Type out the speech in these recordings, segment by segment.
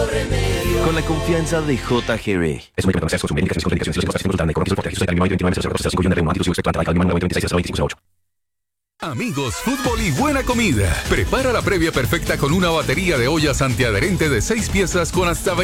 Con la confianza de JGB. Es un medicamento de consumo, indicaciones, contraindicaciones, si los pacientes consultan con registros protegidos, terminó 29 Amigos, fútbol y buena comida. Prepara la previa perfecta con una batería de ollas antiadherente de 6 piezas con hasta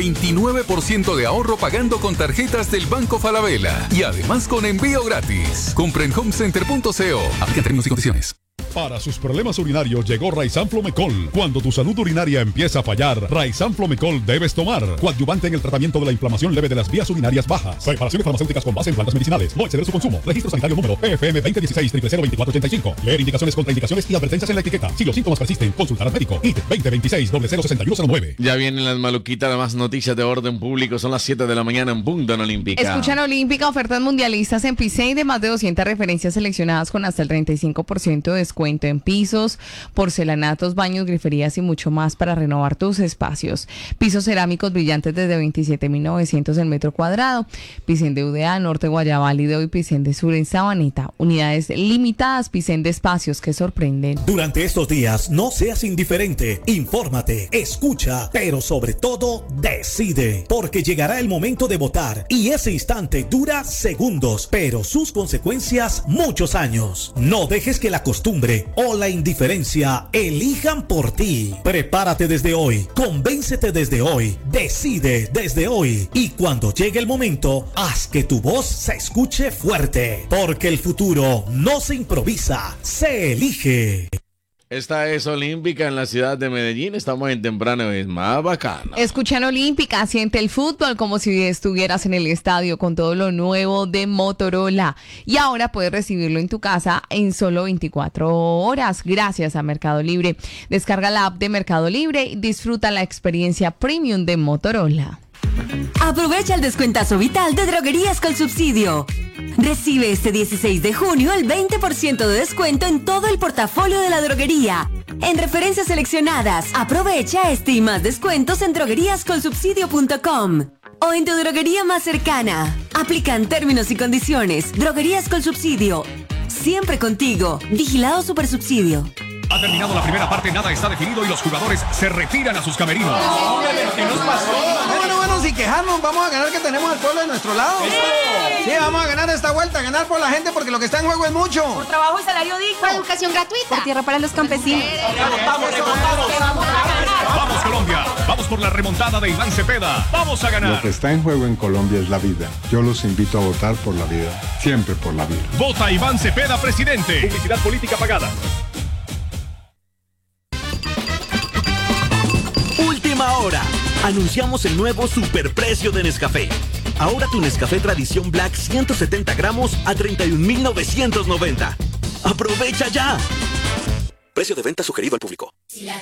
29% de ahorro pagando con tarjetas del Banco Falabella. Y además con envío gratis. Compra en homecenter.co. Aplica términos y condiciones. Para sus problemas urinarios llegó Raizan Flomecol. Cuando tu salud urinaria empieza a fallar, Raizan Flomecol debes tomar. Coadyuvante en el tratamiento de la inflamación leve de las vías urinarias bajas. Preparaciones farmacéuticas con base en plantas medicinales. No exceder su consumo. Registro sanitario número PFM 2016-002485. Leer indicaciones, contraindicaciones y advertencias en la etiqueta. Si los síntomas persisten, consultar al médico. IT 2026-006109. Ya vienen las maluquitas, más noticias de orden público. Son las 7 de la mañana en punto en Olímpica. Escuchan Olímpica, ofertas mundialistas en Pisei de más de 200 referencias seleccionadas con hasta el 35% de descuento en pisos, porcelanatos, baños, griferías y mucho más para renovar tus espacios. Pisos cerámicos brillantes desde 27.900 el metro cuadrado. Piscén de UDA, Norte Guayabal y de hoy Piscén de Sur en Sabaneta. Unidades limitadas, Piscén de espacios que sorprenden. Durante estos días no seas indiferente, infórmate, escucha, pero sobre todo decide, porque llegará el momento de votar y ese instante dura segundos, pero sus consecuencias muchos años. No dejes que la costumbre o la indiferencia elijan por ti. Prepárate desde hoy, convéncete desde hoy, decide desde hoy y cuando llegue el momento, haz que tu voz se escuche fuerte, porque el futuro no se improvisa, se elige. Esta es Olímpica en la ciudad de Medellín. Estamos en temprano, es más bacano. Escuchan Olímpica, siente el fútbol como si estuvieras en el estadio con todo lo nuevo de Motorola. Y ahora puedes recibirlo en tu casa en solo 24 horas gracias a Mercado Libre. Descarga la app de Mercado Libre y disfruta la experiencia premium de Motorola. Aprovecha el descuentazo vital de Droguerías con Subsidio. Recibe este 16 de junio el 20% de descuento en todo el portafolio de la droguería. En referencias seleccionadas, aprovecha este y más descuentos en drogueríascolsubsidio.com o en tu droguería más cercana. Aplican términos y condiciones. Droguerías con Subsidio. Siempre contigo. Vigilado Supersubsidio. Ha terminado la primera parte, nada está definido y los jugadores se retiran a sus camerinos. ¿Qué nos pasó? Bueno, sin quejarnos, vamos a ganar, que tenemos al pueblo de nuestro lado. Sí, vamos a ganar esta vuelta, ganar por la gente porque lo que está en juego es mucho. Por trabajo y salario digno. Por educación gratuita. Por tierra para los campesinos. Vamos Colombia, vamos por la remontada de Iván Cepeda. Vamos a ganar. Lo que está en juego en Colombia es la vida. Yo los invito a votar por la vida, siempre por la vida. Vota Iván Cepeda, presidente. Publicidad política pagada. Última hora. Anunciamos el nuevo superprecio de Nescafé. Ahora tu Nescafé Tradición Black 170 gramos a 31.990. ¡Aprovecha ya! Precio de venta sugerido al público.